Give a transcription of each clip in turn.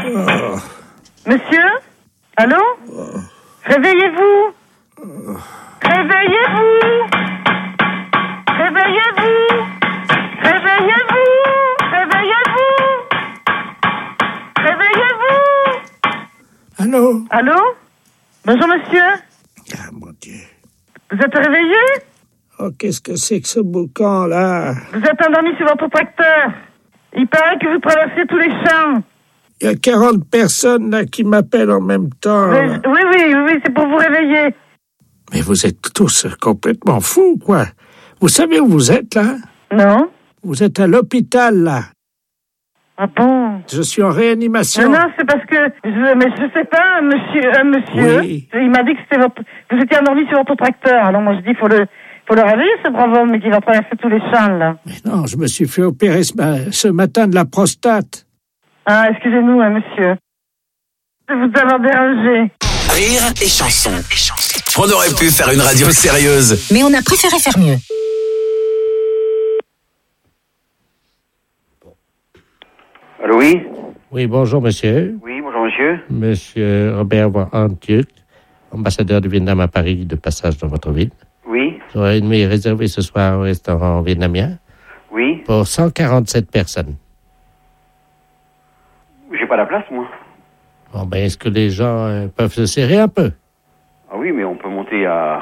Monsieur? Allô? Réveillez-vous! Réveillez-vous! Réveillez-vous! Réveillez-vous! Réveillez-vous! Réveillez-vous! Allô? Allô? Bonjour, monsieur. Ah, mon Dieu. Vous êtes réveillé? Oh, qu'est-ce que c'est que ce boucan, là? Vous êtes endormi sur votre tracteur. Il paraît que vous traversez tous les champs. Il y a 40 personnes, là, qui m'appellent en même temps. Oui, c'est pour vous réveiller. Mais vous êtes tous complètement fous, quoi. Vous savez où vous êtes, là? Non. Vous êtes à l'hôpital, là. Ah bon? Je suis en réanimation. Non, c'est parce que mais je sais pas, monsieur. Oui. Il m'a dit que vous étiez endormi sur votre tracteur. Alors moi je dis faut le réveiller, ce brave homme, mais qui va traverser tous les champs là. Mais non, je me suis fait opérer ce matin de la prostate. Ah, excusez-nous, monsieur. De vous avoir dérangé. Rire et chanson. On aurait pu faire une radio sérieuse. Mais on a préféré faire mieux. Allô, oui? Oui, bonjour, monsieur. Oui, bonjour, monsieur. Monsieur Robert Van Antjuk, ambassadeur du Vietnam à Paris, de passage dans votre ville. Oui, J'aurais une nuit réservée ce soir au restaurant vietnamien oui. pour 147 personnes. J'ai pas la place, moi. Bon, ben, est-ce que les gens peuvent se serrer un peu? Ah oui, mais on peut monter à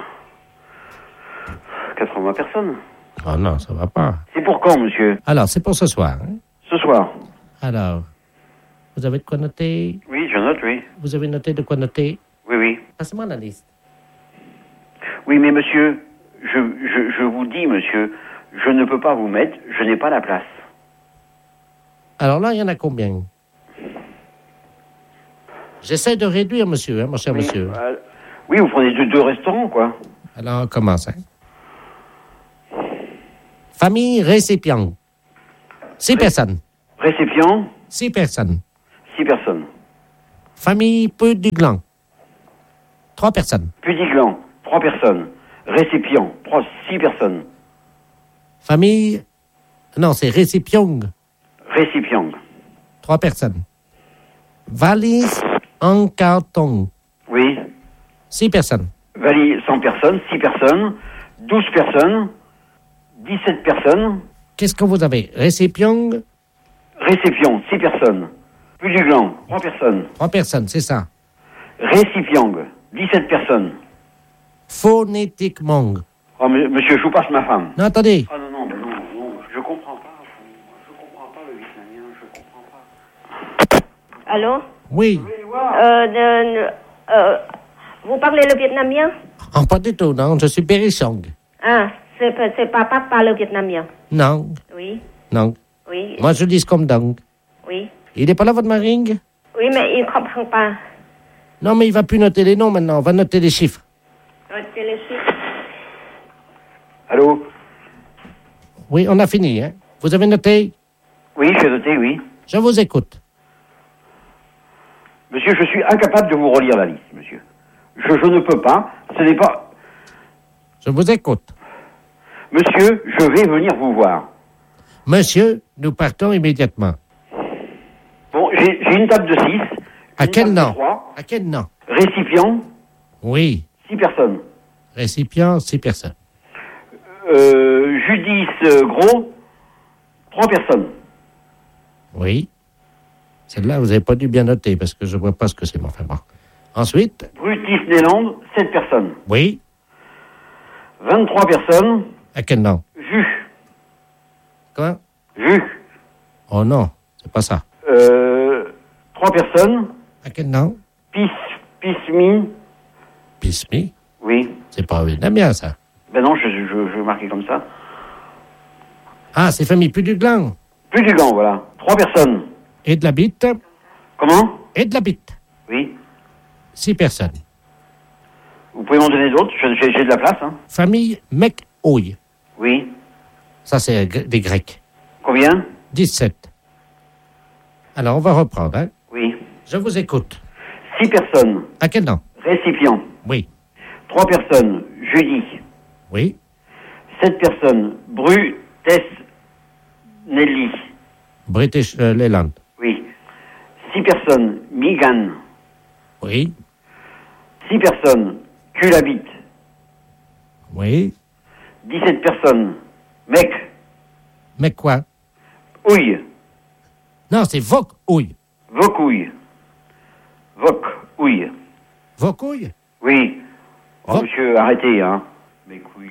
80 personnes. Oh non, ça va pas. C'est pour quand, monsieur? Alors, c'est pour ce soir. Hein? Ce soir. Alors, vous avez de quoi noter? Oui, je note, oui. Vous avez noté de quoi noter? Oui, oui. Passez-moi la liste. Oui, mais monsieur, je vous dis, monsieur, je ne peux pas vous mettre, je n'ai pas la place. Alors là, il y en a combien? J'essaie de réduire, monsieur, hein, mon cher monsieur. Oui, vous prenez deux restaurants, quoi. Alors, on commence. Hein. Famille récipient. 6 personnes. Récipient, 6 personnes. 6 personnes. Famille peu du gland. 3 personnes. Pudiglan, 3 personnes. Récipient, 6 personnes. Famille... Non, c'est récipient. Récipient. 3 personnes. Valise en carton. Oui. 6 personnes. Valise 100 personnes, 6 personnes, 12 personnes, 17 personnes. Qu'est-ce que vous avez? Récipient, Récipient, 6 personnes. Pudiglan, 3 personnes. 3 personnes, c'est ça. Récipient, 17 personnes. Phonétiquement. Oh, monsieur, je vous passe ma femme. Non, attendez. Ah non, je comprends pas. Je comprends pas le vietnamien, je comprends pas. Allô? Oui. Vous parlez le vietnamien? Oh, pas du tout, non. Je suis Périsong. Ah, c'est papa qui parle le vietnamien. Non, Oui, non. oui, Moi, je dis comme donc. oui. Il n'est pas là, votre maring? Oui, mais il ne comprend pas. Non, mais il va plus noter les noms maintenant. On va noter les chiffres. C'est le chiffre. Allô? Oui, on a fini, hein. Vous avez noté? Oui, j'ai noté, oui. Je vous écoute. Monsieur, je suis incapable de vous relire la liste, monsieur. Je ne peux pas. Ce n'est pas... Je vous écoute. Monsieur, je vais venir vous voir. Monsieur, nous partons immédiatement. Bon, j'ai une table de 6. À quel nom? 3, À quel nom? récipient, Oui. 6 personnes. Récipient, 6 personnes. Judice Gros, 3 personnes. Oui. Celle-là, vous n'avez pas dû bien noter parce que je ne vois pas ce que c'est. Bon, enfin bon. Ensuite? Brutus Néland, 7 personnes. Oui. 23 personnes. À quel nom? Jus. Quoi? Jus. Oh non, c'est pas ça. 3 personnes. À quel nom? Pismi. Pismi? Oui. C'est pas vietnamien, ça. Ben non, je vais marquer comme ça. Ah, c'est famille plus du gland. Plus du gant, voilà. 3 personnes. Et de la bite. Comment? Et de la bite. Oui. 6 personnes. Vous pouvez m'en donner d'autres? J'ai de la place, hein. Famille Mec-Ouille. Oui. Ça, c'est des Grecs. Combien? 17. Alors, on va reprendre, hein. Oui. Je vous écoute. 6 personnes. À quel nom? Récipient. Oui. 3 personnes. Jeudi. Oui. 7 personnes. Nelly. British Leyland. Oui. 6 personnes. personnes, Migan. Oui. 6 personnes, Culabite. Oui. 17 personnes, Mec. Mais quoi? Ouille. Non, c'est Vaucouille. Vaucouille. Vaucouille. Vaucouille? Oui. Oh, Voc- monsieur, arrêtez, hein. Mes couilles.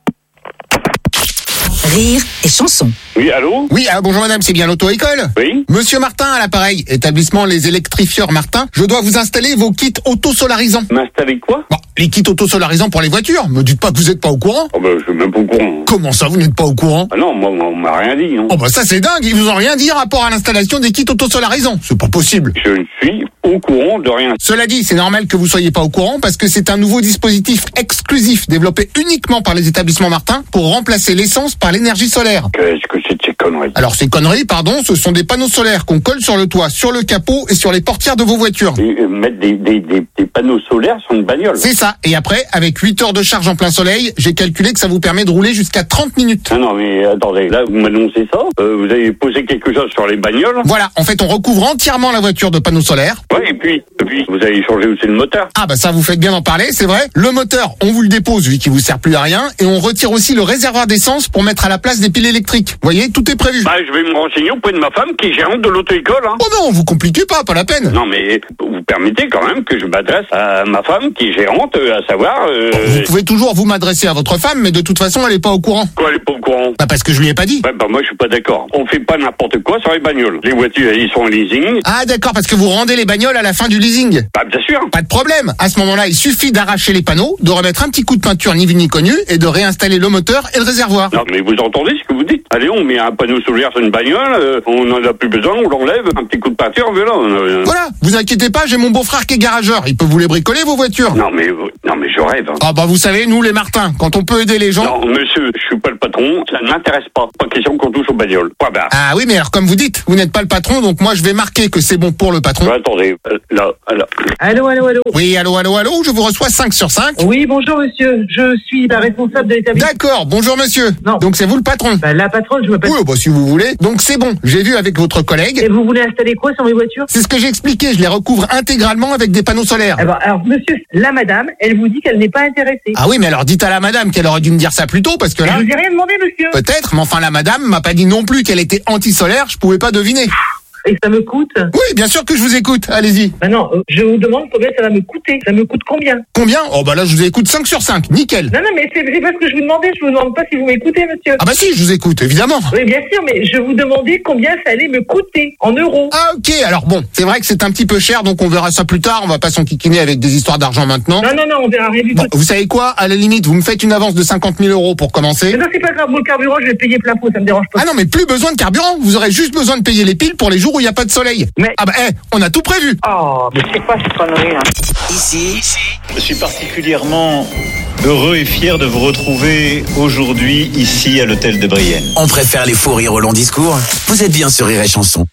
Rire et chanson. Oui, allô? Oui, bonjour madame, c'est bien l'auto-école? Oui? Monsieur Martin à l'appareil, établissement Les Électrifieurs Martin, je dois vous installer vos kits auto-solarisants. M'installer quoi? Bon, les kits auto-solarisants pour les voitures, me dites pas que vous êtes pas au courant. Oh ben, je suis même pas au courant. Comment ça, vous n'êtes pas au courant? Ah non, moi, on m'a rien dit, non. Oh bah ça c'est dingue, ils vous ont rien dit rapport à l'installation des kits auto-solarisants. C'est pas possible. Je ne suis au courant de rien. Cela dit, c'est normal que vous soyez pas au courant parce que c'est un nouveau dispositif exclusif développé uniquement par les établissements Martin pour remplacer l'essence par l'énergie solaire. Qu'est-ce que c'est de ces conneries? Alors ces conneries, pardon, ce sont des panneaux solaires qu'on colle sur le toit, sur le capot et sur les portières de vos voitures. Et, mettre des panneaux solaires sur une bagnole. C'est ça. Et après, avec 8 heures de charge en plein soleil, j'ai calculé que ça vous permet de rouler jusqu'à 30 minutes. Ah non, mais attendez, là, vous m'annoncez ça? Vous avez posé quelque chose sur les bagnoles? Voilà. En fait, on recouvre entièrement la voiture de panneaux solaires. Ouais, et puis, vous avez changé aussi le moteur. Ah bah ça, vous faites bien d'en parler, c'est vrai. Le moteur, on vous le dépose vu qu'il vous sert plus à rien. Et on retire aussi le réservoir d'essence pour mettre à la place des piles électriques. Vous voyez, tout est prévu. Bah, je vais me renseigner auprès de ma femme qui est gérante de l'auto-école, hein. Oh non, vous compliquez pas la peine. Non, mais vous permettez quand même que je m'adresse à ma femme qui est gérante, à savoir... Vous pouvez toujours vous m'adresser à votre femme, mais de toute façon, elle est pas au courant. Quoi, elle est pas au courant? Bah parce que je lui ai pas dit. Ouais, bah moi je suis pas d'accord. On fait pas n'importe quoi sur les bagnoles. Les voitures, ils sont en leasing. Ah d'accord, parce que vous rendez les bagnoles à la fin du leasing. Bah bien sûr. Pas de problème. À ce moment-là, il suffit d'arracher les panneaux, de remettre un petit coup de peinture ni vu ni connu et de réinstaller le moteur et le réservoir. Non mais vous entendez ce que vous dites? Allez, on met un panneau solaire sur une bagnole, on en a plus besoin, on l'enlève, un petit coup de peinture, voilà. Voilà, vous inquiétez pas, j'ai mon beau-frère qui est garageur, il peut vous les bricoler vos voitures. Non mais je rêve. Hein. Ah bah vous savez, nous les Martins, quand on peut aider les gens... Non monsieur, je suis pas le patron, ça ne m'intéresse pas. Pas question qu'on touche aux bagnoles. Point barre. Ah oui, mais alors comme vous dites, vous n'êtes pas le patron, donc moi je vais marquer que c'est bon pour le patron. Attendez, là. Allô. Oui, allô, je vous reçois 5 sur 5. Oui, bonjour monsieur. Je suis la responsable de l'établissement. D'accord, bonjour monsieur. Non. Donc c'est vous le patron. Bah, la patronne, je m'appelle. Oui, bah si vous voulez. Donc c'est bon, j'ai vu avec votre collègue. Et vous voulez installer quoi sur mes voitures? C'est ce que j'ai expliqué, je les recouvre intégralement avec des panneaux solaires. Alors monsieur, la madame, elle vous dit qu'elle n'est pas intéressée. Ah oui, mais alors dites à la madame qu'elle aurait dû me dire ça plus tôt, parce que là... Je vous ai rien demandé, monsieur. Peut-être, mais enfin la madame m'a pas dit non plus qu'elle était anti-solaire, je pouvais pas deviner. Et ça me coûte? Oui, bien sûr que je vous écoute, allez-y. Bah non, je vous demande combien ça va me coûter. Ça me coûte combien? Combien? Oh bah là je vous écoute 5 sur 5, nickel. Non, mais c'est pas ce que je vous demandais. Je vous demande pas si vous m'écoutez, monsieur. Ah bah si, je vous écoute, évidemment. Oui, bien sûr, mais je vous demandais combien ça allait me coûter en euros. Ah ok, alors bon, c'est vrai que c'est un petit peu cher, donc on verra ça plus tard, on va pas s'enquiquiner avec des histoires d'argent maintenant. Non, on verra rien du Bon, tout. vous savez quoi? À la limite, vous me faites une avance de 50 000 € pour commencer. Mais non, c'est pas grave, mon carburant, je vais payer plein pot, ça me dérange pas. Ah non, mais plus besoin de carburant, vous aurez juste besoin de payer les piles pour les jours où il n'y a pas de soleil. Mais- Ah bah on a tout prévu. Oh, mais c'est quoi cette connerie, là? Ici, Je suis particulièrement heureux et fier de vous retrouver aujourd'hui ici à l'hôtel de Brienne. on préfère les fous rires au long discours. Vous êtes bien sur Rire et Chanson.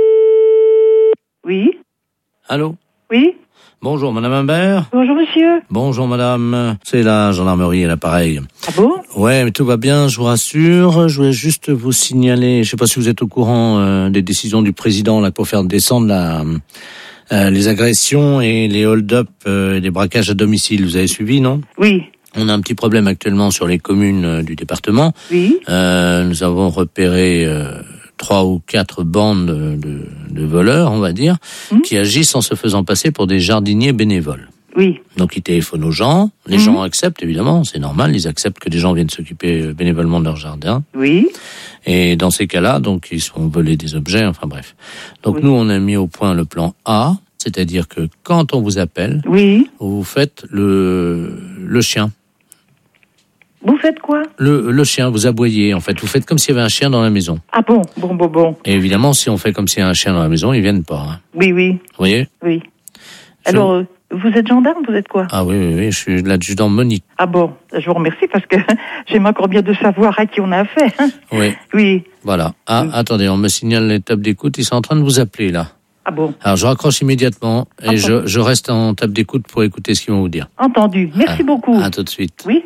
Oui, Allô? oui. Bonjour, madame Imbert. Bonjour, monsieur. Bonjour, madame. C'est la gendarmerie à l'appareil. Ah bon? Ouais, mais tout va bien, je vous rassure. Je voulais juste vous signaler, je sais pas si vous êtes au courant des décisions du président là pour faire descendre les agressions et les hold-up et les braquages à domicile. Vous avez suivi, non? Oui, On a un petit problème actuellement sur les communes du département. oui. Nous avons repéré 3 ou 4 bandes de voleurs, on va dire, qui agissent en se faisant passer pour des jardiniers bénévoles. Oui. Donc ils téléphonent aux gens, les gens acceptent évidemment, c'est normal, ils acceptent que des gens viennent s'occuper bénévolement de leur jardin. Oui. Et dans ces cas-là, donc ils se font voler des objets, enfin bref. Donc Oui. nous on a mis au point le plan A, c'est-à-dire que quand on vous appelle, Oui. vous faites le chien. Vous faites quoi? Le chien, vous aboyez en fait, vous faites comme s'il y avait un chien dans la maison. Ah bon. Et évidemment, si on fait comme s'il y a un chien dans la maison, ils viennent pas. Hein. Oui. Vous voyez? Oui. Alors, vous êtes gendarme, vous êtes quoi? Ah oui, je suis l'adjudant Monique. Ah bon, je vous remercie parce que j'aime encore bien de savoir à qui on a affaire. Oui, Oui. voilà. Ah, attendez, on me signale les tables d'écoute, ils sont en train de vous appeler là. Ah bon, Alors je raccroche immédiatement et je reste en table d'écoute pour écouter ce qu'ils vont vous dire. entendu. Merci beaucoup. À tout de suite. Oui.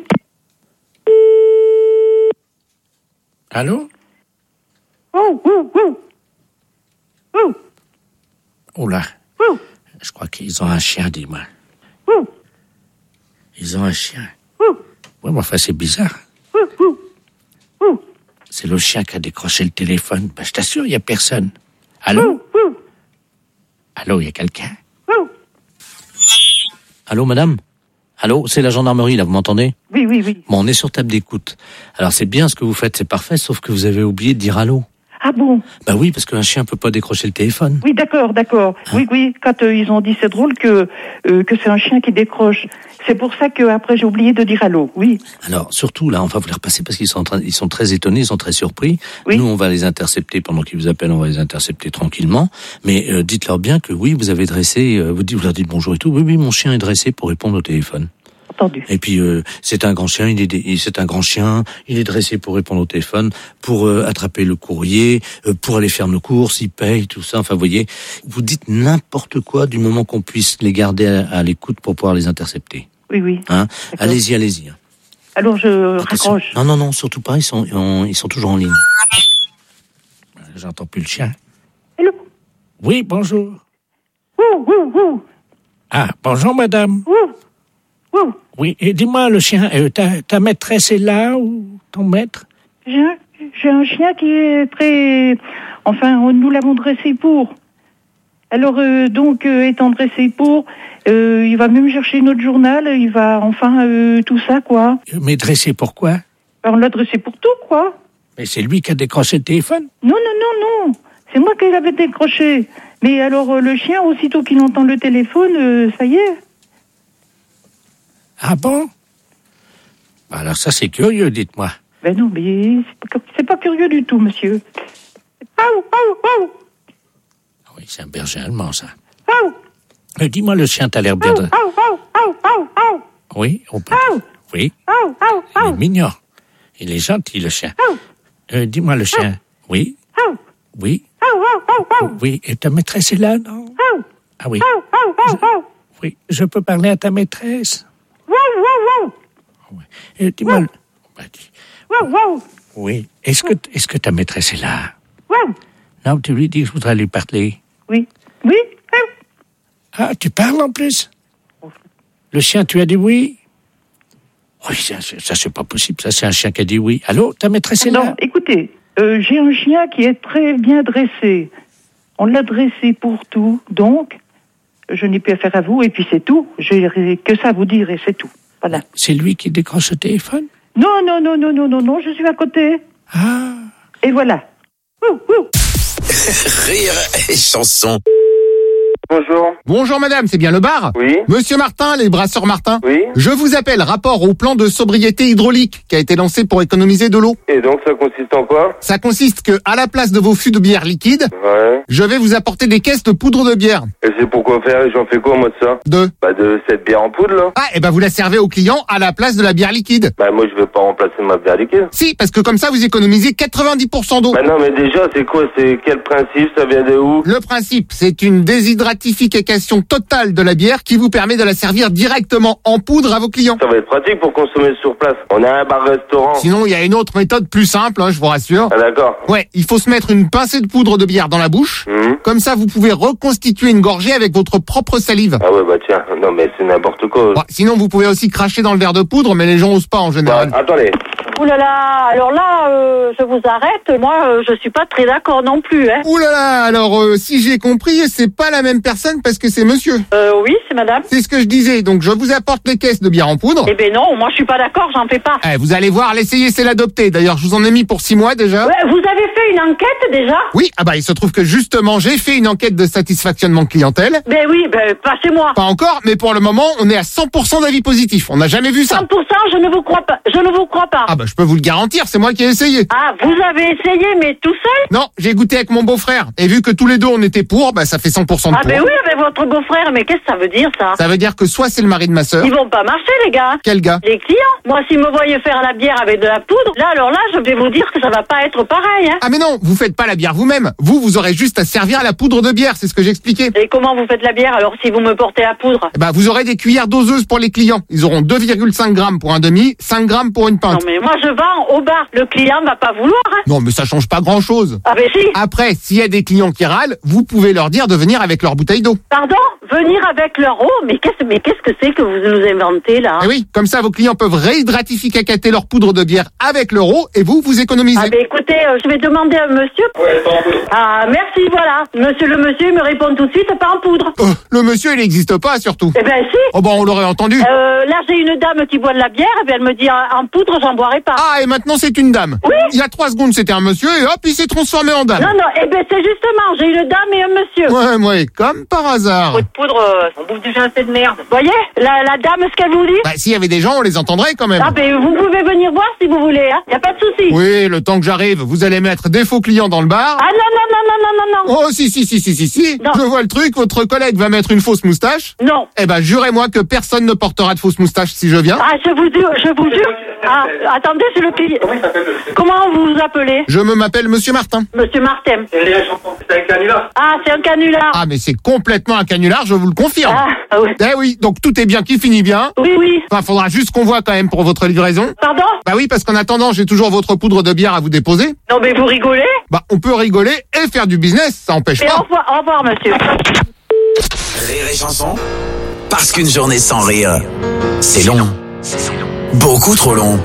Allô? Oh. Oh là, Je crois qu'ils ont un chien, dis-moi. Ils ont un chien. Ouais, mais enfin, c'est bizarre. C'est le chien qui a décroché le téléphone. Ben, je t'assure, il n'y a personne. Allô? Allô, il y a quelqu'un? Allô, madame? Allô, c'est la gendarmerie, là, vous m'entendez? Oui. Bon, on est sur table d'écoute. Alors, c'est bien ce que vous faites, c'est parfait, sauf que vous avez oublié de dire allô. Ah bon? Bah oui, parce qu'un chien peut pas décrocher le téléphone. Oui, d'accord. Hein? Oui, quand ils ont dit c'est drôle que c'est un chien qui décroche. C'est pour ça que après j'ai oublié de dire allô. Oui. Alors, surtout, là, on va vous les repasser parce qu'ils sont très étonnés, ils sont très surpris. Oui. Nous, on va les intercepter pendant qu'ils vous appellent, on va les intercepter tranquillement. Mais dites-leur bien que oui, vous avez dressé, vous leur dites bonjour et tout. Oui, mon chien est dressé pour répondre au téléphone. Entendu. Et puis c'est un grand chien, il est dressé pour répondre au téléphone, pour attraper le courrier, pour aller faire nos courses, il paye, tout ça. Enfin, vous voyez, vous dites n'importe quoi du moment qu'on puisse les garder à l'écoute pour pouvoir les intercepter. Oui. Hein? Allez-y. Hein. Alors je raccroche. Non, surtout pas. Ils sont toujours en ligne. J'entends plus le chien. Allô? Oui, bonjour. Ouh. Ah, bonjour, madame. Ouh. Oui, et dis-moi, le chien, ta maîtresse est là ou ton maître? J'ai un chien qui est très... Enfin, nous l'avons dressé pour. Alors, donc, étant dressé pour, il va même chercher notre journal, il va, tout ça, quoi. Mais dressé pour quoi? On l'a dressé pour tout, quoi. Mais c'est lui qui a décroché le téléphone? Non. C'est moi qui l'avais décroché. Mais alors, le chien, aussitôt qu'il entend le téléphone, ça y est. Ah bon? Alors ça, c'est curieux, dites-moi. Ben non, mais c'est pas curieux du tout, monsieur. Oui, c'est un berger allemand, ça. Aou. Dis-moi, le chien, t'as l'air bien... Oui, on peut... Oui. Il est mignon. Il est gentil, le chien. Dis-moi, le chien. Oui. Oui. Oui, et ta maîtresse est là, non? Ah oui. Oui, je peux parler à ta maîtresse? Oui. Dis-moi... Oui. Est-ce que ta maîtresse est là? Non, tu lui dis que je voudrais lui parler. Oui. Ah, tu parles en plus? Le chien, tu as dit oui? Oui, ça c'est pas possible. Ça, c'est un chien qui a dit oui. Allô, ta maîtresse est là? Non, écoutez, j'ai un chien qui est très bien dressé. On l'a dressé pour tout, donc je n'ai plus affaire à vous, et puis c'est tout. J'ai que ça à vous dire, et c'est tout. Voilà. C'est lui qui décroche le téléphone? Non, je suis à côté. Ah. Et voilà. Rire et chanson. Bonjour madame, c'est bien le bar? Oui. Monsieur Martin, les brasseurs Martin? Oui. Je vous appelle rapport au plan de sobriété hydraulique qui a été lancé pour économiser de l'eau. Et donc ça consiste en quoi? Ça consiste que, à la place de vos fûts de bière liquide, Ouais. je vais vous apporter des caisses de poudre de bière. Et c'est pourquoi faire? J'en fais quoi moi de ça? De cette bière en poudre là? Ah, et ben vous la servez aux clients à la place de la bière liquide. Moi je vais pas remplacer ma bière liquide. Si, parce que comme ça vous économisez 90% d'eau. Non mais déjà c'est quoi? C'est quel principe? Ça vient de où? Le principe, c'est une déshydratification totale de la bière qui vous permet de la servir directement en poudre à vos clients. Ça va être pratique pour consommer sur place. On a un bar-restaurant. Sinon, il y a une autre méthode plus simple, je vous rassure. Ah d'accord. Ouais, il faut se mettre une pincée de poudre de bière dans la bouche. Comme ça, vous pouvez reconstituer une gorgée avec votre propre salive. Ah ouais tiens, non mais c'est n'importe quoi. Bon, sinon, vous pouvez aussi cracher dans le verre de poudre, mais les gens osent pas en général. Attendez. Ouh là là, alors là, je vous arrête. Moi, je suis pas très d'accord non plus. Ouh là là, alors si j'ai compris, c'est pas la même personne parce que c'est monsieur. Oui, c'est madame. C'est ce que je disais, donc je vous apporte les caisses de bière en poudre. Eh ben non, moi je suis pas d'accord, j'en fais pas. Vous allez voir, l'essayer c'est l'adopter. D'ailleurs, je vous en ai mis pour 6 mois déjà. Ouais, vous avez fait une enquête déjà? Oui, il se trouve que justement, j'ai fait une enquête de satisfactionnement clientèle. Ben oui, passez-moi. Pas encore, mais pour le moment, on est à 100% d'avis positifs. On n'a jamais vu ça. 100%, je ne vous crois pas. Je ne vous crois pas. Je peux vous le garantir, c'est moi qui ai essayé. Ah, vous avez essayé, mais tout seul? Non, j'ai goûté avec mon beau-frère. Et vu que tous les deux on était pour, ça fait 100% de pour. Ah ben oui, avec votre beau-frère, mais qu'est-ce que ça veut dire ça? Ça veut dire que soit c'est le mari de ma sœur. Ils vont pas marcher les gars. Quel gars? Les clients. Moi, si me voyez faire la bière avec de la poudre, alors là, je vais vous dire que ça va pas être pareil. Ah mais non, vous faites pas la bière vous-même. Vous aurez juste à servir la poudre de bière, c'est ce que j'expliquais. Et comment vous faites la bière alors si vous me portez la poudre? Vous aurez des cuillères doseuses pour les clients. Ils auront 2,5 grammes pour un demi, 5 grammes pour une pinte. Non mais moi je vends au bar. Le client va pas vouloir. Non mais ça change pas grand-chose. Ah ben si. Après, s'il y a des clients qui râlent, vous pouvez leur dire de venir avec leur bouteille d'eau. Pardon? Venir avec l'euro? Mais qu'est-ce que c'est que vous nous inventez, là? Eh oui, comme ça, vos clients peuvent réhydratificater leur poudre de bière avec l'euro et vous économisez. Ah, ben écoutez, je vais demander à monsieur. Ouais, pas en poudre. Ah, merci, voilà. Le monsieur, il me répond tout de suite, pas en poudre. Le monsieur, il n'existe pas, surtout. Eh ben, si. Oh on l'aurait entendu. Là, j'ai une dame qui boit de la bière, et bien elle me dit, en poudre, j'en boirai pas. Ah, et maintenant, c'est une dame. Oui. Il y a 3 secondes, c'était un monsieur, et hop, il s'est transformé en dame. Non, eh ben, c'est justement, j'ai une dame et un monsieur. Ouais, comme par hasard. Votre poudre, on bouffe déjà assez de merde. Vous voyez, la dame, ce qu'elle vous dit? Bah, s'il y avait des gens, on les entendrait quand même. Ah, ben, vous pouvez venir voir si vous voulez, hein. Y a pas de souci. Oui, le temps que j'arrive, vous allez mettre des faux clients dans le bar. Ah, non. Oh, si. Non. Je vois le truc, votre collègue va mettre une fausse moustache. Non. Eh ben, jurez-moi que personne ne portera de fausse moustache si je viens. Ah, je vous jure. Ah, attendez, c'est le client. Comment vous vous appelez? Je m'appelle Monsieur Martin. Monsieur Martin. C'est un canular. Ah, c'est un canular. Ah, mais c'est complètement un canular, je vous le confirme. Ah, oui. Eh oui, donc tout est bien qui finit bien. Oui. Enfin, faudra juste qu'on voit quand même pour votre livraison. Pardon? Bah oui, parce qu'en attendant, j'ai toujours votre poudre de bière à vous déposer. Non, mais vous rigolez? Bah, on peut rigoler et faire du business, ça empêche Et pas. au revoir, monsieur. Rire et chanson. Parce qu'une journée sans rire, c'est long. Beaucoup trop long.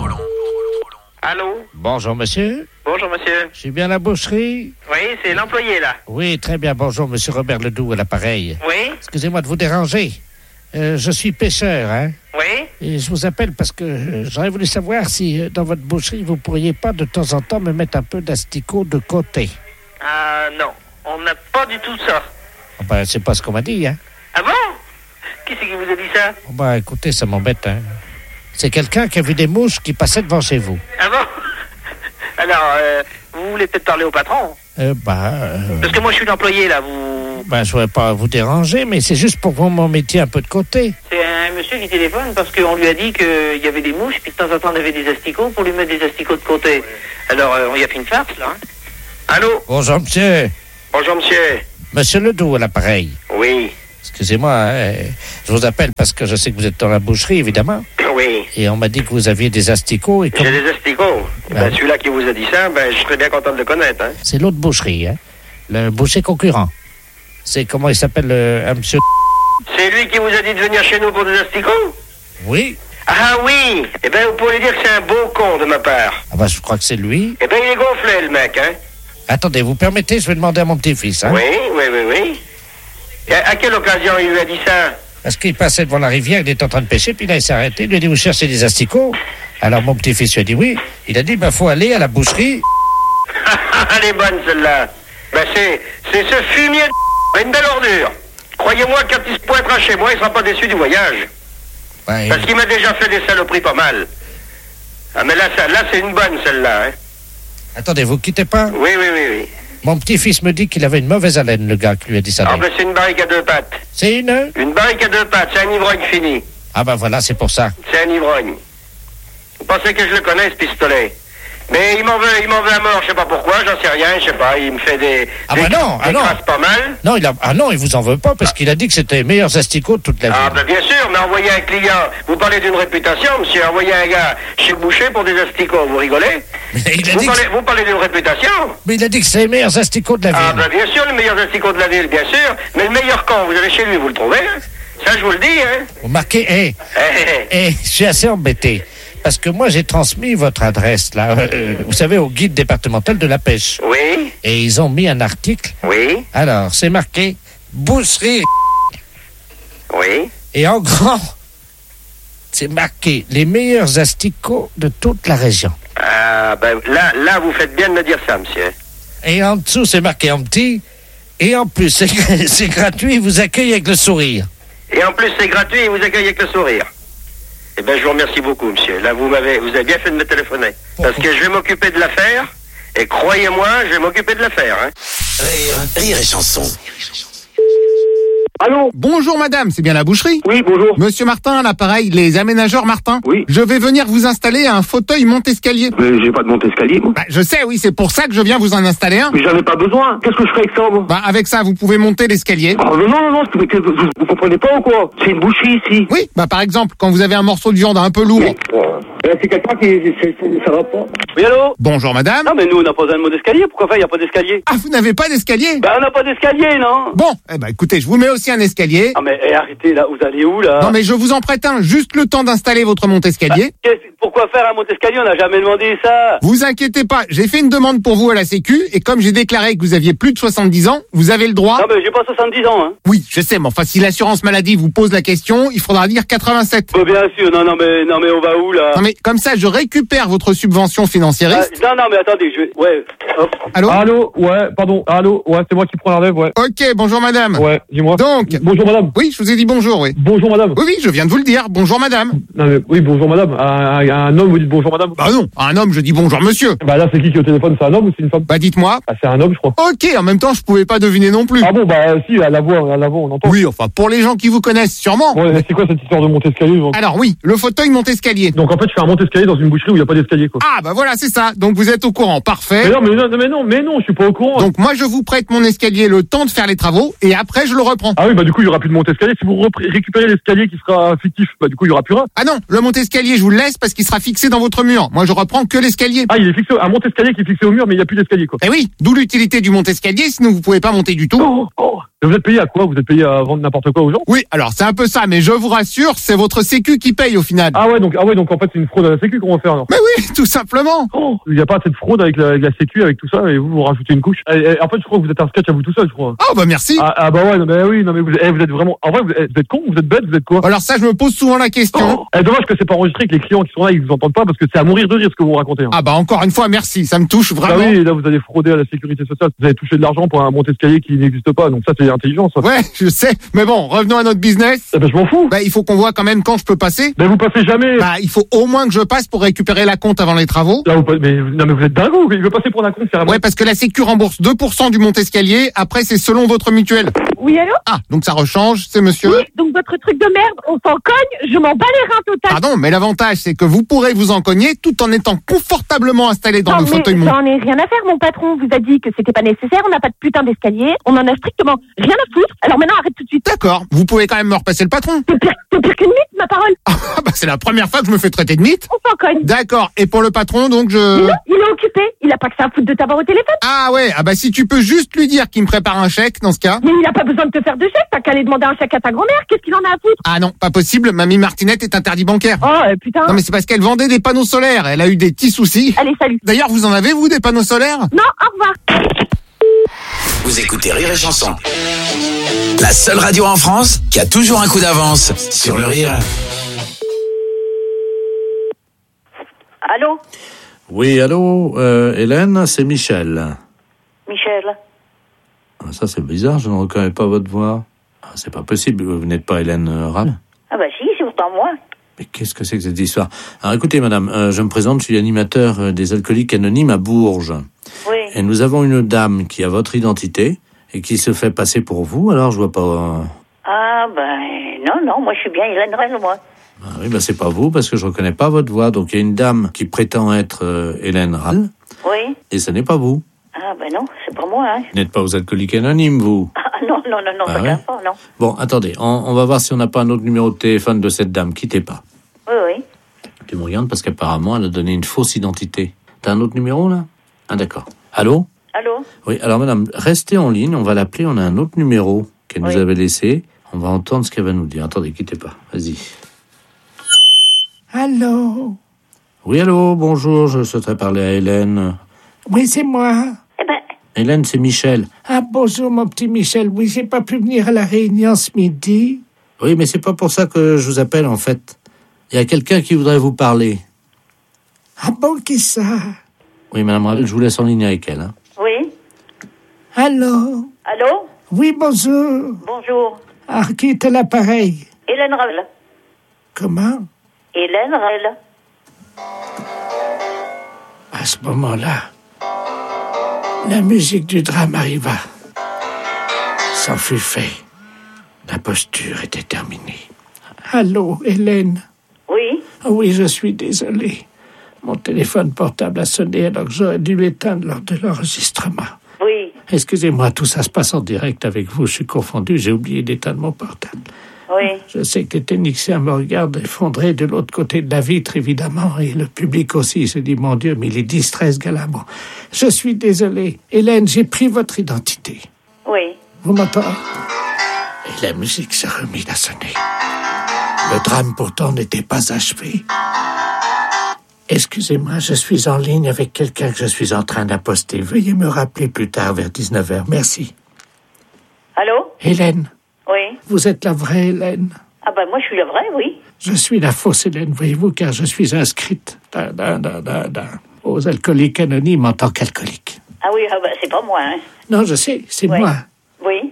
Allô? Bonjour, monsieur. Bonjour, monsieur. Je suis bien à la boucherie? Oui, c'est l'employé, là. Oui, très bien. Bonjour, monsieur Robert Ledoux à l'appareil. Oui? Excusez-moi de vous déranger. Je suis pêcheur, hein? Oui? Et je vous appelle parce que j'aurais voulu savoir si dans votre boucherie, vous pourriez pas de temps en temps me mettre un peu d'asticot de côté. Non. On n'a pas du tout ça. Oh, ben, c'est pas ce qu'on m'a dit, hein? Ah bon? Qui c'est qui vous a dit ça? Oh, ben, écoutez, ça m'embête, hein? C'est quelqu'un qui a vu des mouches qui passaient devant chez vous. Ah bon? Alors, vous voulez peut-être parler au patron? Parce que moi, je suis l'employé, là, vous... Ben, je voudrais pas vous déranger, mais c'est juste pour que vous m'en mettiez un peu de côté. C'est un monsieur qui téléphone parce qu'on lui a dit qu'il y avait des mouches, puis de temps en temps, on avait des asticots pour lui mettre des asticots de côté. Alors, on y a fait une farce, là, hein? Allô? Bonjour, monsieur. Bonjour, monsieur. Monsieur Ledoux à l'appareil. Oui. Excusez-moi, je vous appelle parce que je sais que vous êtes dans la boucherie, évidemment. Oui. Et on m'a dit que vous aviez des asticots. Et J'ai des asticots. Ben, celui-là qui vous a dit ça, ben, je serais bien content de le connaître, hein. C'est l'autre boucherie, hein. Le boucher concurrent. C'est comment il s'appelle, un monsieur... C'est lui qui vous a dit de venir chez nous pour des asticots? Oui. Ah oui. Eh ben, vous pouvez dire que c'est un beau con de ma part. Ah ben, je crois que c'est lui. Eh ben, il est gonflé, le mec, hein. Attendez, vous permettez, je vais demander à mon petit-fils, hein. Oui. Et à quelle occasion il lui a dit ça? Parce qu'il passait devant la rivière, il était en train de pêcher, puis là, il s'est arrêté, il lui a dit, vous cherchez des asticots? Alors, mon petit-fils lui a dit oui. Il a dit, ben, faut aller à la boucherie. Elle est bonne, celle-là. Ben, c'est ce fumier de une belle ordure. Croyez-moi, quand il se pointera chez moi, il sera pas déçu du voyage. Ouais, Parce qu'il m'a déjà fait des saloperies pas mal. Ah, mais là c'est une bonne, celle-là, hein. Attendez, vous quittez pas? Oui. Mon petit-fils me dit qu'il avait une mauvaise haleine, le gars qui lui a dit ça. Ah, ben, c'est une barrique à 2 pattes. C'est une? Une barrique à 2 pattes, c'est un ivrogne fini. Ah ben voilà, c'est pour ça. C'est un ivrogne. Vous pensez que je le connais, ce pistolet? Mais il m'en veut à mort, je sais pas pourquoi, j'en sais rien, je sais pas, il me fait des... Ah bah non, des crasses pas mal. Non, il vous en veut pas, parce qu'il a dit que c'était les meilleurs asticots de toute la vie. Ah ben bien sûr, mais envoyer un client, vous parlez d'une réputation, monsieur, envoyer un gars chez le boucher pour des asticots, vous rigolez? Vous parlez d'une réputation? Mais il a dit que c'est les meilleurs asticots de la ville. Ah ben bien sûr, les meilleurs asticots de la ville, bien sûr, mais le meilleur quand vous allez chez lui, vous le trouvez, hein? Ça, je vous le dis, hein? Vous marquez, je suis assez embêté. Parce que moi, j'ai transmis votre adresse, là, vous savez, au guide départemental de la pêche. Oui. Et ils ont mis un article. Oui. Alors, c'est marqué boucherie. Oui. Et en grand, c'est marqué les meilleurs asticots de toute la région. Ah, ben là, vous faites bien de me dire ça, monsieur. Et en dessous, c'est marqué en petit. Et en plus, c'est gratuit, ils vous accueillent avec le sourire. Et en plus, c'est gratuit, ils vous accueillent avec le sourire. Eh bien, je vous remercie beaucoup, monsieur. Là, vous avez bien fait de me téléphoner. Parce que je vais m'occuper de l'affaire. Et croyez-moi, je vais m'occuper de l'affaire, hein. Rire et chanson. Allô? Bonjour madame, c'est bien la boucherie? Oui, bonjour. Monsieur Martin, à l'appareil, les aménageurs Martin? Oui. Je vais venir vous installer un fauteuil monte-escalier. Mais j'ai pas de monte-escalier, moi. Bah, je sais, oui, c'est pour ça que je viens vous en installer un. Mais j'en ai pas besoin. Qu'est-ce que je ferais avec ça, moi? Bah, avec ça, vous pouvez monter l'escalier. Oh, non, vous comprenez pas ou quoi? C'est une boucherie ici. Oui, bah, par exemple, quand vous avez un morceau de viande un peu lourd. Oui. C'est quelqu'un ça va pas. Oui, allô? Bonjour madame. Non, mais nous, on n'a pas besoin de mot d'escalier. Pourquoi faire? Il n'y a pas d'escalier. Ah, vous n'avez pas d'escalier? Ben, on n'a pas d'escalier, non? Bon, écoutez, je vous mets aussi un escalier. Ah, mais arrêtez, là. Vous allez où, là? Non, mais je vous en prête un, juste le temps d'installer votre monte-escalier. Pourquoi faire un monte-escalier? On n'a jamais demandé ça. Vous inquiétez pas, j'ai fait une demande pour vous à la Sécu, et comme j'ai déclaré que vous aviez plus de 70 ans, vous avez le droit... Non, mais j'ai pas 70 ans, hein. Oui, je sais, mais enfin, si l'assurance maladie vous pose la question, il faudra dire 87. Bah, bien sûr, non, mais on va où, là? Non, mais comme ça, je récupère votre subvention financiériste. Non, mais attendez, ouais. Hop. Allô, ouais, pardon. Allô, ouais, c'est moi qui prends la relève, ouais. Ok, bonjour madame. Ouais, dis-moi. Donc... Bonjour madame. Oui, je vous ai dit bonjour, oui. Bonjour madame. Oui, je viens de vous le dire. Bonjour madame. Non, mais, oui, bonjour madame. Un homme, vous dites bonjour madame? Bah non, à un homme, je dis bonjour monsieur. Bah là, c'est qui est au téléphone? C'est un homme ou c'est une femme? Bah dites-moi. Ah, c'est un homme, je crois. Ok, en même temps, je pouvais pas deviner non plus. Ah bon, bah si, à la voix, on entend. Oui, enfin, pour les gens qui vous connaissent, sûrement. Ouais, mais c'est quoi cette histoire de monte-escalier donc? Alors oui, le fauteuil monte-escalier. Donc en fait, je fais un monte-escalier dans une boucherie où il n'y a pas d'escalier, quoi. Ah bah voilà, c'est ça. Donc vous êtes au courant, parfait. Mais non, je suis pas au courant. Donc moi, je vous prête mon escalier le temps de faire les travaux, et après, je le reprends. Ah oui, bah du coup, il y aura plus de monte-escalier. Si vous récupérez l'escalier qui sera fictif, bah du coup, il y aura plus rien. Ah non, le monte-escalier, je vous le laisse parce qu'il sera fixé dans votre mur. Moi, je reprends que l'escalier. Ah, il est fixé, un monte-escalier qui est fixé au mur, mais il n'y a plus d'escalier, quoi. Eh oui, d'où l'utilité du monte-escalier, sinon vous pouvez pas monter du tout. Et vous êtes payé à quoi? Vous êtes payé à vendre n'importe quoi aux gens? Oui, alors c'est un peu ça, mais je vous rassure, c'est votre sécu qui paye au final. Ah ouais, donc en fait, c'est une fraude à la sécu qu'on va faire, alors. Mais oui, tout simplement. Il n'y a pas assez de fraude avec la sécu, avec tout ça, et vous rajoutez une couche. Et en fait, je crois que vous êtes un sketch à vous tout seul, je crois. Ah bah merci. Ah bah ouais, non mais vous êtes vraiment, en vrai, vous êtes con, vous êtes bête, vous êtes quoi? Alors ça, je me pose souvent la question. Dommage que c'est pas enregistré, que les clients qui sont là, ils vous entendent pas, parce que c'est à mourir de rire ce que vous racontez. Hein. Ah bah encore une fois, merci, ça me touche vraiment. Ah oui, là vous allez frauder à la sécurité sociale, vous avez touché de l'argent pour un monte-escalier qui n'existe pas, donc ça c'est intelligent, ça. Ouais, je sais, mais bon, revenons à notre business. Eh ben je m'en fous. Bah il faut qu'on voit quand même quand je peux passer. Mais vous passez jamais. Bah il faut au moins que je passe pour récupérer la compte avant les travaux. Là, mais vous êtes dingue, il veut passer pour la compte carrément. Ouais, parce que la Sécu rembourse 2% du monte-escalier, après c'est selon votre mutuelle. Oui, allô? Ah, donc ça rechange, c'est monsieur. Oui, donc votre truc de merde, on s'en cogne, je m'en bats les reins total. Pardon, mais l'avantage c'est que vous pourrez vous en cogner tout en étant confortablement installé dans le fauteuil monte. J'en ai rien à faire, mon patron vous a dit que c'était pas nécessaire, on n'a pas de putain d'escalier, on en a strictement rien à foutre, alors maintenant arrête tout de suite. D'accord, vous pouvez quand même me repasser le patron. C'est pire qu'une mythe, ma parole. Ah bah c'est la première fois que je me fais traiter de mythe. On s'en cogne. D'accord, et pour le patron donc je... Non, il est occupé, il a pas que ça à foutre de t'avoir au téléphone. Ah ouais, ah bah si tu peux juste lui dire qu'il me prépare un chèque dans ce cas. Mais il a pas besoin de te faire de chèque, t'as qu'à aller demander un chèque à ta grand-mère, qu'est-ce qu'il en a à foutre? Ah non, pas possible, mamie Martinette est interdit bancaire. Oh putain. Non mais c'est parce qu'elle vendait des panneaux solaires, elle a eu des petits soucis. Allez, salut. D'ailleurs, vous en avez vous des panneaux solaires? Non, au revoir. Vous écoutez Rire et Chanson, la seule radio en France qui a toujours un coup d'avance sur le rire. Allô? Oui, allô, Hélène, c'est Michel. Michel? Ah, ça, c'est bizarre, je ne reconnais pas votre voix. Ah, c'est pas possible, vous n'êtes pas Hélène Rall? Ah bah si, c'est pourtant moi. Mais qu'est-ce que c'est que cette histoire? Alors écoutez, madame, je me présente, je suis animateur des Alcooliques Anonymes à Bourges. Oui. Et nous avons une dame qui a votre identité et qui se fait passer pour vous, alors je vois pas... Ah ben non, moi je suis bien Hélène Rell, moi. Ah oui, c'est pas vous, parce que je reconnais pas votre voix. Donc il y a une dame qui prétend être Hélène Rall. Oui. Et ce n'est pas vous. Ah ben non, c'est pas moi, hein. Vous n'êtes pas aux Alcooliques Anonymes, vous. Ah non, Ah ouais? Pas, non. Bon, attendez, on va voir si on n'a pas un autre numéro de téléphone de cette dame. Quittez pas. Oui. Tu me regardes parce qu'apparemment elle a donné une fausse identité. T'as un autre numéro là? Ah d'accord. Allô? Allô? Oui, alors madame, restez en ligne, on va l'appeler, on a un autre numéro qu'elle nous avait laissé. On va entendre ce qu'elle va nous dire. Attendez, quittez pas, vas-y. Allô? Oui, allô, bonjour, je souhaiterais parler à Hélène. Oui, c'est moi. Hélène, c'est Michel. Ah, bonjour, mon petit Michel. Oui, j'ai pas pu venir à la réunion ce midi. Oui, mais c'est pas pour ça que je vous appelle, en fait. Il y a quelqu'un qui voudrait vous parler. Ah bon, qui ça? Oui, madame, je vous laisse en ligne avec elle. Hein. Oui. Allô? Allô? Oui, bonjour. Bonjour. Ah, qui est à l'appareil? Hélène Rell. Comment? Hélène Rell. À ce moment-là, la musique du drame arriva. C'en fut fait. La posture était terminée. Allô, Hélène? Oui. Oui, je suis désolé. Mon téléphone portable a sonné alors que j'aurais dû l'éteindre lors de l'enregistrement. Oui. Excusez-moi, tout ça se passe en direct avec vous. Je suis confondu, j'ai oublié d'éteindre mon portable. Oui. Je sais que les techniciens me regardent effondrés de l'autre côté de la vitre, évidemment, et le public aussi se dit, mon Dieu, mais il est distrait, ce gars-là. Bon, je suis désolé. Hélène, j'ai pris votre identité. Oui. Vous m'entendez? Et la musique s'est remise à sonner. Le drame, pourtant, n'était pas achevé. Excusez-moi, je suis en ligne avec quelqu'un que je suis en train d'apposter. Veuillez me rappeler plus tard, vers 19h. Merci. Allô? Hélène, Oui. vous êtes la vraie Hélène? Ah ben moi je suis la vraie, oui. Je suis la fausse Hélène, voyez-vous, car je suis inscrite aux alcooliques anonymes en tant qu'alcoolique. Ah oui, ah ben, c'est pas moi, hein. Non, je sais, c'est Oui. moi. Oui.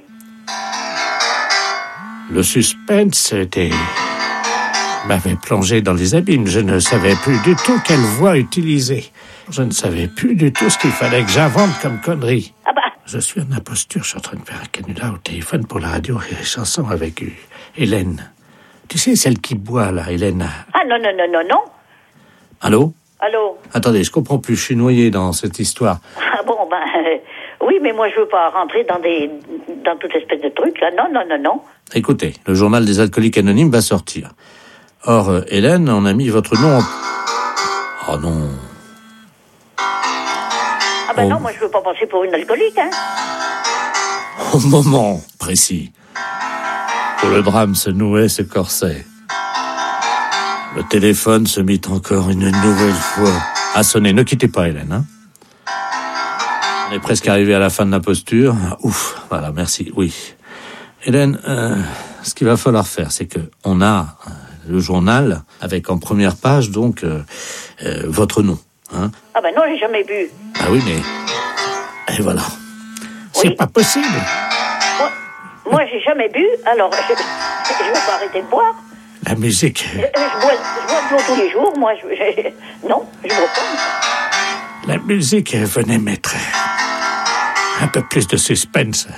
Le suspense m'avait plongé dans les abîmes. Je ne savais plus du tout quelle voix utiliser. Je ne savais plus du tout ce qu'il fallait que j'invente comme connerie. Ah bah. Je suis en imposture, je suis en train de faire un canular au téléphone pour la radio et les chansons avec Hélène. Tu sais, celle qui boit, là, Hélène. Ah non, non, non, non, non. Allô? Allô? Attendez, je comprends plus, je suis noyé dans cette histoire. Ah bon, ben, oui, mais moi je veux pas rentrer dans toute espèce de truc, là. Non, non, non, non. Écoutez, le journal des alcooliques anonymes va sortir. Or, Hélène, on a mis votre nom en... Oh non. Ah ben non, moi je veux pas passer pour une alcoolique, hein. Au moment précis où le drame se nouait ce corset, le téléphone se mit encore une nouvelle fois à sonner. Ne quittez pas, Hélène, hein. On est presque arrivé à la fin de la posture. Ouf, voilà, merci, oui. Hélène, ce qu'il va falloir faire, c'est que on a le journal avec en première page, donc, votre nom, hein. Ah ben non, j'ai jamais bu. Ah oui, mais... Et voilà. C'est pas possible. Moi j'ai jamais bu, alors je vais pas arrêter de boire. La musique... Je bois de l'eau tous les jours, moi. Non, je bois pas. La musique venait mettre un peu plus de suspense.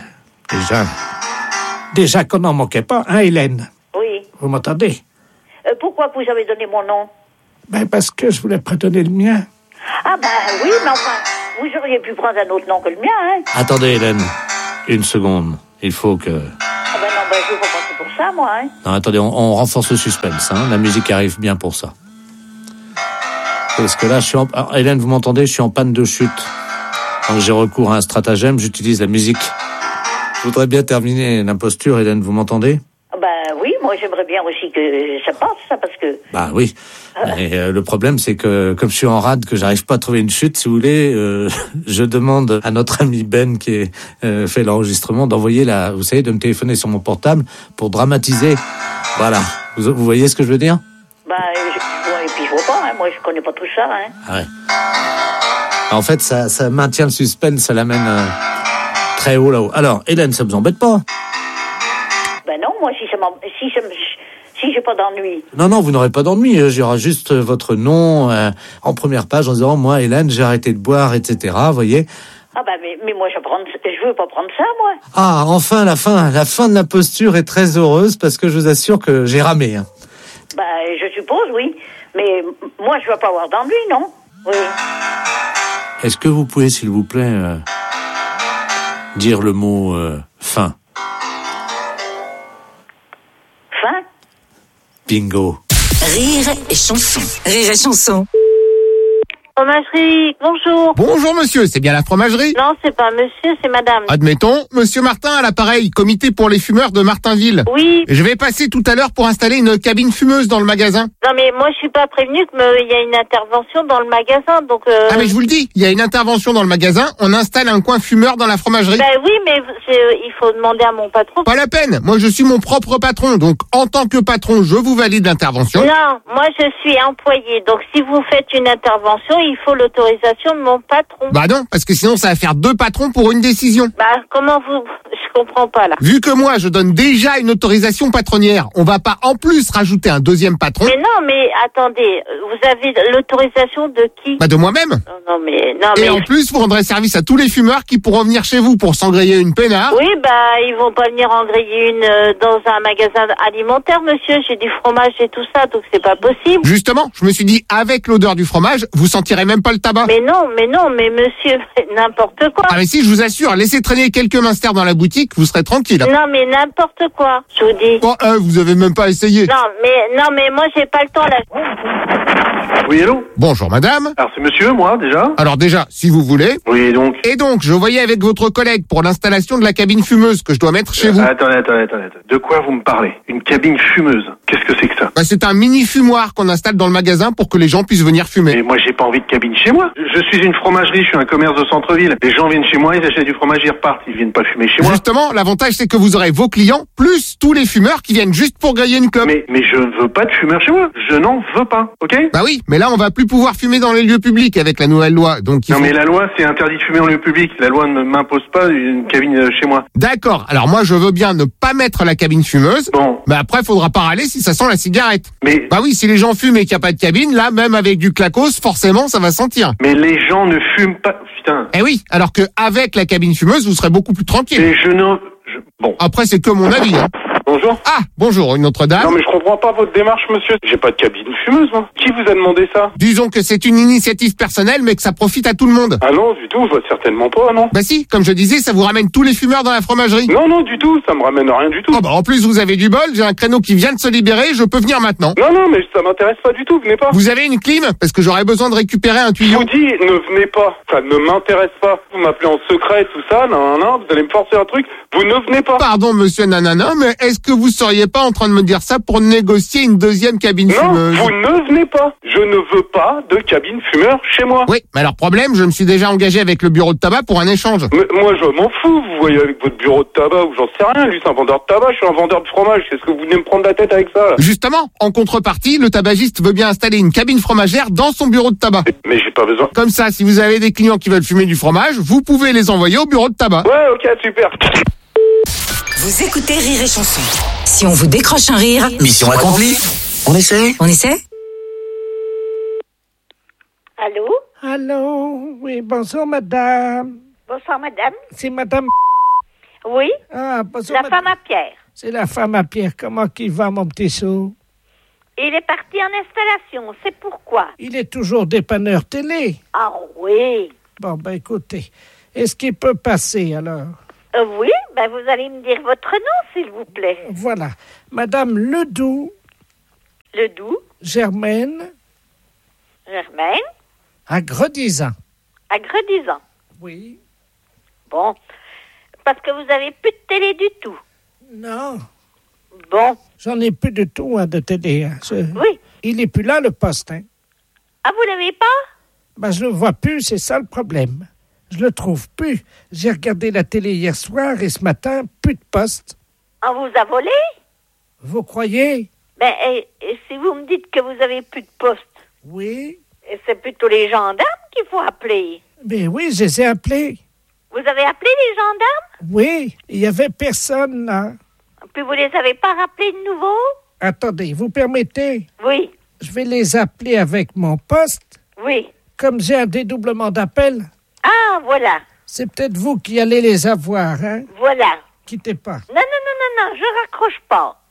Déjà qu'on n'en manquait pas, hein, Hélène? Oui. Vous m'entendez? Pourquoi vous avez donné mon nom? Ben, parce que je voulais pas donner le mien. Ah ben oui, mais enfin, vous auriez pu prendre un autre nom que le mien, hein. Attendez, Hélène, une seconde. Il faut que... Ah ben non, je veux pas passer pour ça, moi, hein. Non, attendez, on renforce le suspense, hein. La musique arrive bien pour ça. Parce que là, Alors, Hélène, vous m'entendez? Je suis en panne de chute. Donc j'ai recours à un stratagème, j'utilise la musique. Je voudrais bien terminer l'imposture, Hélène, vous m'entendez? Ben oui, moi j'aimerais bien aussi que ça passe, ça, parce que... Bah oui, mais le problème c'est que, comme je suis en rade, que j'arrive pas à trouver une chute, si vous voulez, je demande à notre ami Ben qui fait l'enregistrement d'envoyer vous savez, de me téléphoner sur mon portable pour dramatiser. Voilà, vous voyez ce que je veux dire? Ben, et puis je vois pas, hein. Moi je connais pas tout ça, hein. Ah ouais. En fait, ça maintient le suspense, ça l'amène très haut là-haut. Alors, Hélène, ça vous embête pas? Ben non, moi si j'ai pas d'ennui. Non, vous n'aurez pas d'ennui. Il y aura juste votre nom en première page en disant, moi, Hélène, j'ai arrêté de boire, etc. Vous voyez? Ah ben, mais moi je veux pas prendre ça, moi. Ah, enfin, la fin de la posture est très heureuse parce que je vous assure que j'ai ramé. Hein. Ben, je suppose, oui. Mais moi, je veux pas avoir d'ennui, non? Oui. Est-ce que vous pouvez, s'il vous plaît, dire le mot fin? Fin? Bingo. Rire et chanson. Rire et chanson. Fromagerie, bonjour. Bonjour monsieur, c'est bien la fromagerie? Non, c'est pas monsieur, c'est madame. Admettons, monsieur Martin à l'appareil, comité pour les fumeurs de Martinville. Oui. Je vais passer tout à l'heure pour installer une cabine fumeuse dans le magasin. Non mais moi je suis pas prévenue qu'il y a une intervention dans le magasin, donc... Ah mais je vous le dis, il y a une intervention dans le magasin, on installe un coin fumeur dans la fromagerie. Ben oui, mais il faut demander à mon patron. Pas la peine, moi je suis mon propre patron, donc en tant que patron, je vous valide l'intervention. Non, moi je suis employé, donc si vous faites une intervention, il faut l'autorisation de mon patron. Bah non, parce que sinon ça va faire 2 patrons pour une décision. Bah comment vous... Je comprends pas là. Vu que moi je donne déjà une autorisation patronnière, on va pas en plus rajouter un deuxième patron. Mais non, mais attendez, vous avez l'autorisation de qui? Bah de moi-même. Non mais... Et en plus, vous rendrez service à tous les fumeurs qui pourront venir chez vous pour s'engrayer une peinard. Oui, bah ils vont pas venir engrayer une dans un magasin alimentaire, monsieur. J'ai du fromage et tout ça, donc c'est pas possible. Justement, je me suis dit, avec l'odeur du fromage, vous sentirez sentirez même pas le tabac. Mais non, mais monsieur, n'importe quoi. Ah mais si, je vous assure, laissez traîner quelques minsters dans la boutique, vous serez tranquille. Non, mais n'importe quoi, je vous dis. Bon, vous avez même pas essayé. Non, mais moi, j'ai pas le temps, là. Oui, allô? Bonjour madame. Alors c'est monsieur, moi, déjà? Alors déjà, si vous voulez. Oui, donc. Et donc, je voyais avec votre collègue pour l'installation de la cabine fumeuse que je dois mettre chez vous. Attendez. De quoi vous me parlez? Une cabine fumeuse? Qu'est-ce que c'est que ça? Bah, c'est un mini fumoir qu'on installe dans le magasin pour que les gens puissent venir fumer. Mais moi, j'ai pas envie de cabine chez moi. Je suis une fromagerie, je suis un commerce de centre-ville. Les gens viennent chez moi, ils achètent du fromage, ils repartent. Ils viennent pas fumer chez moi. Justement, l'avantage, c'est que vous aurez vos clients, plus tous les fumeurs qui viennent juste pour griller une clope. Mais je ne veux pas de fumeurs chez moi. Je n'en veux pas, ok? Bah oui, mais là, on va plus pouvoir fumer dans les lieux publics avec la nouvelle loi. Donc mais la loi, c'est interdit de fumer en lieu public. La loi ne m'impose pas une cabine chez moi. D'accord. Alors moi, je veux bien ne pas mettre la cabine fumeuse. Bon. Mais après, faudra pas râler si ça sent la cigarette. Mais. Bah oui, si les gens fument et qu'il n'y a pas de cabine, là, même avec du clacos, forcément, ça va sentir. Mais les gens ne fument pas. Putain. Eh oui. Alors que avec la cabine fumeuse, vous serez beaucoup plus tranquille. Et bon. Après, c'est que mon avis, hein. Bonjour. Ah, bonjour, une autre dame. Non mais je comprends pas votre démarche, monsieur. J'ai pas de cabine fumeuse, moi. Qui vous a demandé ça? Disons que c'est une initiative personnelle, mais que ça profite à tout le monde. Ah non, du tout, certainement pas, non. Bah si, comme je disais, ça vous ramène tous les fumeurs dans la fromagerie. Non, du tout, ça me ramène rien du tout. Oh bah en plus, vous avez du bol, j'ai un créneau qui vient de se libérer, je peux venir maintenant. Non, mais ça m'intéresse pas du tout, venez pas. Vous avez une clim? Parce que j'aurais besoin de récupérer un tuyau. Je vous dis, ne venez pas. Ça ne m'intéresse pas. Vous m'appelez en secret, tout ça, non, vous allez me forcer un truc. Vous ne venez pas. Pardon, monsieur Nanana, mais est-ce que vous seriez pas en train de me dire ça pour négocier une deuxième cabine fumeuse? Non, vous ne venez pas. Je ne veux pas de cabine fumeur chez moi. Oui, mais alors problème, je me suis déjà engagé avec le bureau de tabac pour un échange. Mais moi, je m'en fous. Vous voyez avec votre bureau de tabac ou j'en sais rien. Lui, c'est un vendeur de tabac. Je suis un vendeur de fromage. Qu'est-ce que vous venez me prendre la tête avec ça, là? Justement, en contrepartie, le tabagiste veut bien installer une cabine fromagère dans son bureau de tabac. Mais j'ai pas besoin. Comme ça, si vous avez des clients qui veulent fumer du fromage, vous pouvez les envoyer au bureau de tabac. Ouais, ok, super. Vous écoutez Rire et Chanson. Si on vous décroche un rire... Mission accomplie. On essaie? Allô? Oui, bonjour madame. Bonsoir, madame. C'est madame... Oui? Ah, bonjour La femme à Pierre. C'est la femme à Pierre. Comment qu'il va, mon petit sou? Il est parti en installation, c'est pourquoi? Il est toujours dépanneur télé. Ah oui. Bon, ben écoutez, est-ce qu'il peut passer alors? Oui, ben vous allez me dire votre nom, s'il vous plaît. Voilà. Madame Ledoux. Ledoux. Germaine. À Gredizan. À Gredizan. Oui. Bon. Parce que vous avez plus de télé du tout. Non. Bon. J'en ai plus de tout, hein, de télé. Hein. Oui. Il est plus là, le poste, hein. Ah, vous l'avez pas? Ben, je le vois plus, c'est ça le problème. Je le trouve plus. J'ai regardé la télé hier soir et ce matin, plus de poste. On vous a volé? Vous croyez? Ben, et si vous me dites que vous avez plus de poste? Oui. Et c'est plutôt les gendarmes qu'il faut appeler. Ben oui, je les ai appelés. Vous avez appelé les gendarmes? Oui, il y avait personne là. Puis vous les avez pas rappelés de nouveau? Attendez, vous permettez? Oui. Je vais les appeler avec mon poste. Oui. Comme j'ai un dédoublement d'appel. Ah, voilà. C'est peut-être vous qui allez les avoir, hein? Voilà. Quittez pas. Non, je raccroche pas.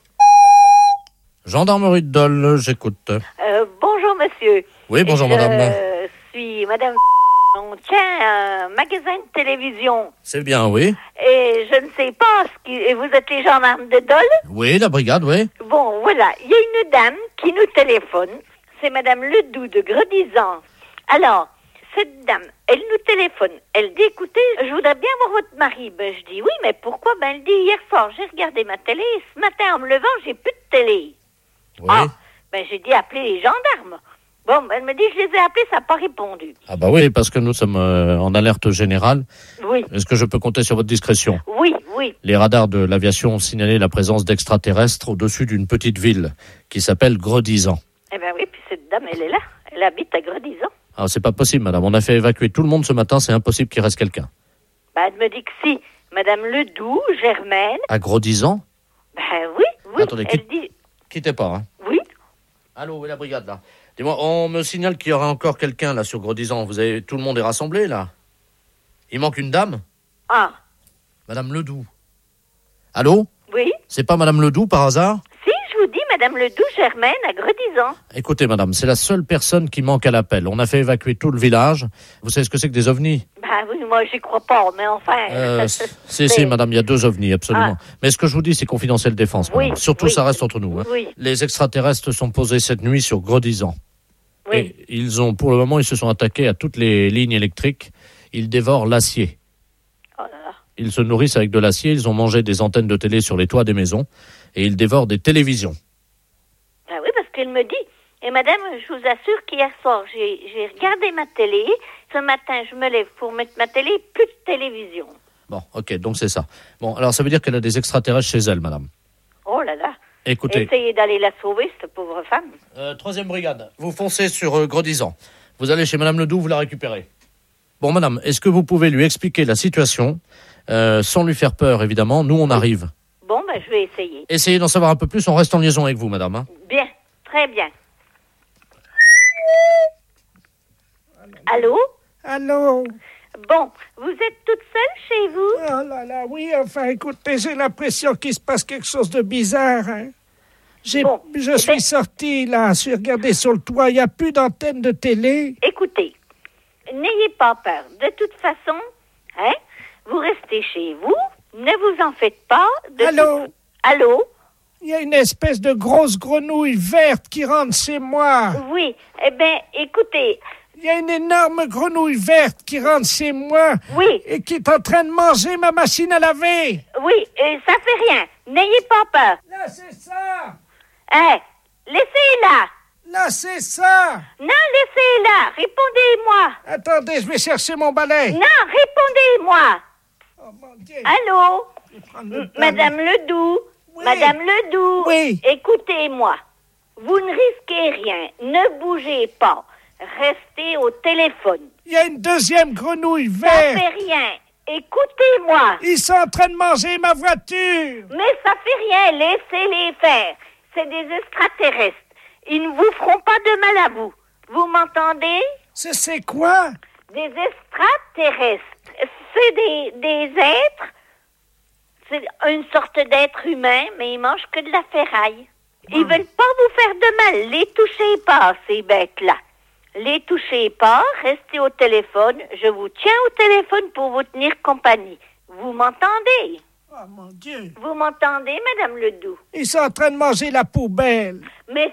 Gendarmerie de Dole, j'écoute. Bonjour, monsieur. Oui, bonjour, madame. Je suis madame... On tient un magasin de télévision. C'est bien, oui. Et je ne sais pas, vous êtes les gendarmes de Dole? Oui, la brigade, oui. Bon, voilà. Il y a une dame qui nous téléphone. C'est madame Ledoux de Gredizan. Alors, cette dame, elle nous téléphone. Elle dit, écoutez, je voudrais bien voir votre mari. Ben, je dis, oui, mais pourquoi? Ben, elle dit, hier soir, j'ai regardé ma télé. Et ce matin, en me levant, j'ai plus de télé. Oui. Ah, ben, j'ai dit, appelez les gendarmes. Bon, ben, elle me dit, je les ai appelés, ça n'a pas répondu. Ah bah oui, parce que nous sommes en alerte générale. Oui. Est-ce que je peux compter sur votre discrétion? Oui. Les radars de l'aviation ont signalé la présence d'extraterrestres au-dessus d'une petite ville qui s'appelle Gredizan. Eh ben oui, puis cette dame, elle est là. Elle habite à Gredizan. Ah, c'est pas possible, madame. On a fait évacuer tout le monde ce matin, c'est impossible qu'il reste quelqu'un. Ben, elle me dit que si. Madame Ledoux, Germaine. À Gredizan? Ben oui. Attendez, elle dit... quittez pas, hein. Oui. Allô, où est la brigade, là? Dis-moi, on me signale qu'il y aura encore quelqu'un, là, sur Gredizan. Tout le monde est rassemblé, là? Il manque une dame? Ah. Madame Ledoux. Allô? Oui. C'est pas Madame Ledoux, par hasard? Si, je vous dis, Madame Ledoux, Germaine, à Gredizan. Écoutez, madame, c'est la seule personne qui manque à l'appel. On a fait évacuer tout le village. Vous savez ce que c'est que des ovnis? Ben oui, moi j'y crois pas, mais enfin... Si, madame, il y a 2 ovnis, absolument. Mais ce que je vous dis, c'est confidentiel défense, madame. Oui, Surtout, oui. ça reste entre nous. Hein. Oui. Les extraterrestres sont posés cette nuit sur Gredizan. Oui. Et pour le moment, ils se sont attaqués à toutes les lignes électriques. Ils dévorent l'acier. Oh là là. Ils se nourrissent avec de l'acier. Ils ont mangé des antennes de télé sur les toits des maisons. Et ils dévorent des télévisions. Ben oui, parce qu'il me dit... Et madame, je vous assure qu'hier soir, j'ai regardé ma télé. Ce matin, je me lève pour mettre ma télé, plus de télévision. Bon, ok, donc c'est ça. Bon, alors ça veut dire qu'elle a des extraterrestres chez elle, madame. Oh là là. Écoutez. Essayez d'aller la sauver, cette pauvre femme. 3e brigade, vous foncez sur Gredizan. Vous allez chez madame Ledoux, vous la récupérez. Bon, madame, est-ce que vous pouvez lui expliquer la situation, sans lui faire peur, évidemment? Nous, on arrive. Bon, ben je vais essayer. Essayez d'en savoir un peu plus, on reste en liaison avec vous, madame. Hein. Bien, très bien. Allô? Allô? Bon, vous êtes toute seule chez vous? Oh là là, oui, enfin, écoutez, j'ai l'impression qu'il se passe quelque chose de bizarre, hein. Je suis sorti, là, j'ai regardé sur le toit, il n'y a plus d'antenne de télé. Écoutez, n'ayez pas peur. De toute façon, hein, vous restez chez vous, ne vous en faites pas. Allô? Allô? Il y a une espèce de grosse grenouille verte qui rentre chez moi. Oui, eh bien, écoutez... Il y a une énorme grenouille verte qui rentre chez moi. Oui. Et qui est en train de manger ma machine à laver. Oui, ça fait rien. N'ayez pas peur. Là, c'est ça. Hein, laissez-la. Là, c'est ça. Non, laissez-la. Répondez-moi. Attendez, je vais chercher mon balai. Non, répondez-moi. Oh, mon Dieu. Allô? Madame balai. Ledoux. Oui. Madame Ledoux. Oui. Écoutez-moi. Vous ne risquez rien. Ne bougez pas. Restez au téléphone. Il y a une deuxième grenouille Ça verte. fait rien. Écoutez-moi. Ils sont en train de manger ma voiture. Mais ça fait rien. Laissez-les faire. C'est des extraterrestres. Ils ne vous feront pas de mal à vous. Vous m'entendez? C'est quoi? Des extraterrestres. C'est des êtres. C'est une sorte d'être humain, mais ils mangent que de la ferraille. Ils veulent pas vous faire de mal. Les touchez pas, ces bêtes-là. Les touchez pas, restez au téléphone. Je vous tiens au téléphone pour vous tenir compagnie. Vous m'entendez? Oh, mon Dieu. Vous m'entendez, Madame Ledoux? Ils sont en train de manger la poubelle. Mais